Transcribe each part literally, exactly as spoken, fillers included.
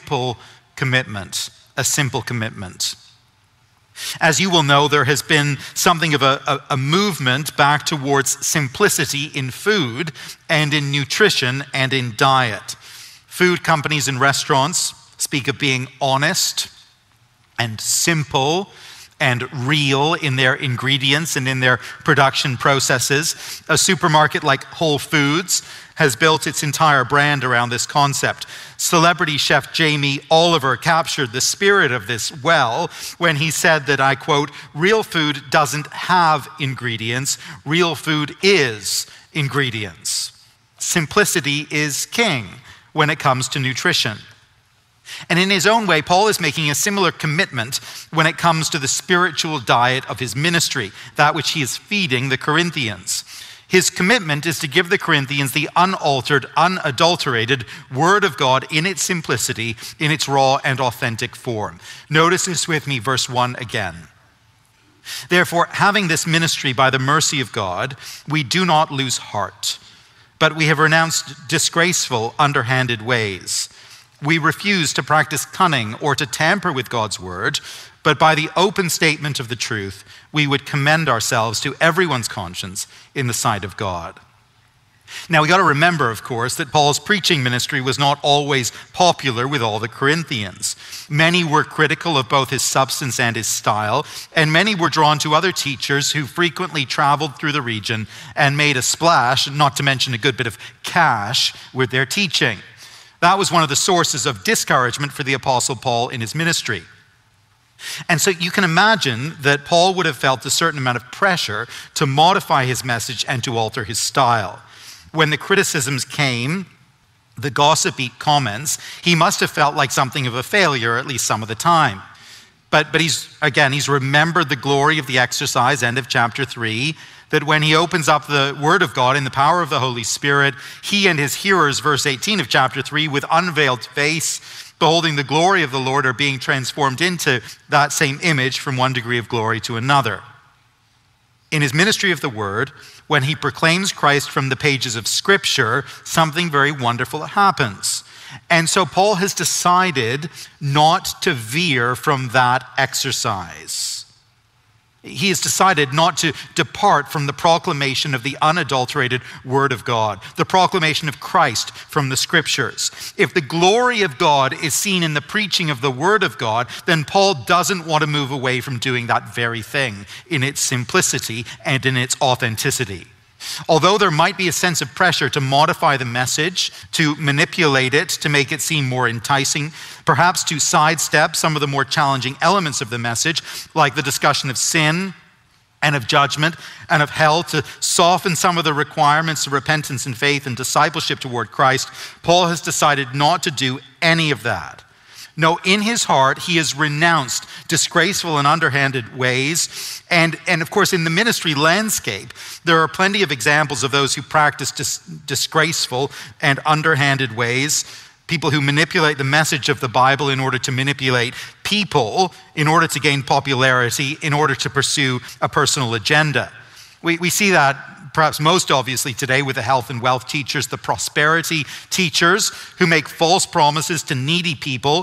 simple commitment, a simple commitment. As you will know, there has been something of a, a, a movement back towards simplicity in food and in nutrition and in diet. Food companies and restaurants speak of being honest and simple and real in their ingredients and in their production processes. A supermarket like Whole Foods has built its entire brand around this concept. Celebrity chef Jamie Oliver captured the spirit of this well when he said that, I quote, "Real food doesn't have ingredients, real food is ingredients." Simplicity is king when it comes to nutrition. And in his own way, Paul is making a similar commitment when it comes to the spiritual diet of his ministry, that which he is feeding the Corinthians. His commitment is to give the Corinthians the unaltered, unadulterated Word of God in its simplicity, in its raw and authentic form. Notice this with me, verse one again. "Therefore, having this ministry by the mercy of God, we do not lose heart, but we have renounced disgraceful, underhanded ways. We refuse to practice cunning or to tamper with God's word, but by the open statement of the truth, we would commend ourselves to everyone's conscience in the sight of God." Now, we got to remember, of course, that Paul's preaching ministry was not always popular with all the Corinthians. Many were critical of both his substance and his style, and many were drawn to other teachers who frequently traveled through the region and made a splash, not to mention a good bit of cash, with their teaching. That was one of the sources of discouragement for the Apostle Paul in his ministry. And so you can imagine that Paul would have felt a certain amount of pressure to modify his message and to alter his style. When the criticisms came, the gossipy comments, he must have felt like something of a failure, at least some of the time. But, but he's, again, he's remembered the glory of the exercise, end of chapter three, that when he opens up the Word of God in the power of the Holy Spirit, he and his hearers, verse eighteen of chapter three, with unveiled face, beholding the glory of the Lord, are being transformed into that same image from one degree of glory to another. In his ministry of the Word, when he proclaims Christ from the pages of Scripture, something very wonderful happens. And so Paul has decided not to veer from that exercise. He has decided not to depart from the proclamation of the unadulterated Word of God, the proclamation of Christ from the Scriptures. If the glory of God is seen in the preaching of the Word of God, then Paul doesn't want to move away from doing that very thing in its simplicity and in its authenticity. Although there might be a sense of pressure to modify the message, to manipulate it, to make it seem more enticing, perhaps to sidestep some of the more challenging elements of the message, like the discussion of sin and of judgment and of hell, to soften some of the requirements of repentance and faith and discipleship toward Christ, Paul has decided not to do any of that. No, in his heart, he has renounced disgraceful and underhanded ways. And, and of course, in the ministry landscape, there are plenty of examples of those who practice dis- disgraceful and underhanded ways, people who manipulate the message of the Bible in order to manipulate people, in order to gain popularity, in order to pursue a personal agenda. We, we see that perhaps most obviously today with the health and wealth teachers, the prosperity teachers who make false promises to needy people,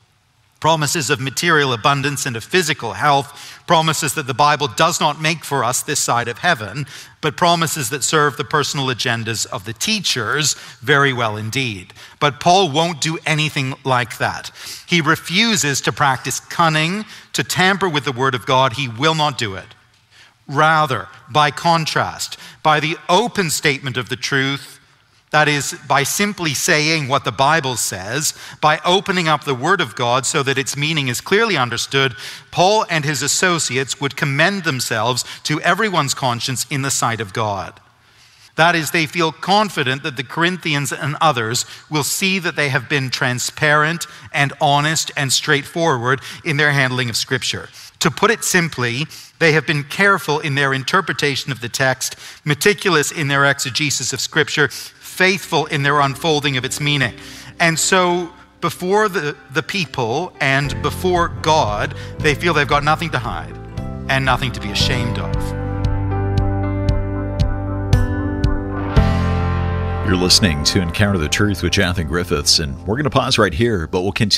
promises of material abundance and of physical health, promises that the Bible does not make for us this side of heaven, but promises that serve the personal agendas of the teachers very well indeed. But Paul won't do anything like that. He refuses to practice cunning, to tamper with the Word of God. He will not do it. Rather, by contrast, by the open statement of the truth, that is, by simply saying what the Bible says, by opening up the Word of God so that its meaning is clearly understood, Paul and his associates would commend themselves to everyone's conscience in the sight of God. That is, they feel confident that the Corinthians and others will see that they have been transparent and honest and straightforward in their handling of Scripture. To put it simply, they have been careful in their interpretation of the text, meticulous in their exegesis of Scripture, faithful in their unfolding of its meaning. And so before the, the people and before God, they feel they've got nothing to hide and nothing to be ashamed of. You're listening to Encounter the Truth with Jonathan Griffiths, and we're going to pause right here, but we'll continue.